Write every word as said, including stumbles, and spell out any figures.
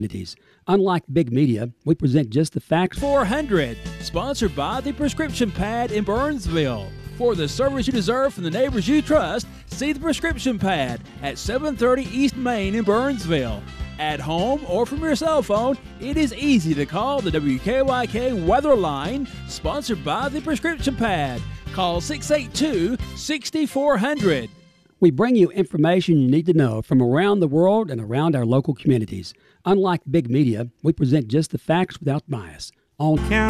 Unlike big media, we present just the facts. four hundred, sponsored by the Prescription Pad in Burnsville. For the service you deserve from the neighbors you trust, see the Prescription Pad at seven thirty East Main in Burnsville. At home or from your cell phone, it is easy to call the W K Y K weather line, sponsored by the Prescription Pad. Call six eight two, six four zero zero. We bring you information you need to know from around the world and around our local communities. Unlike big media, we present just the facts without bias. On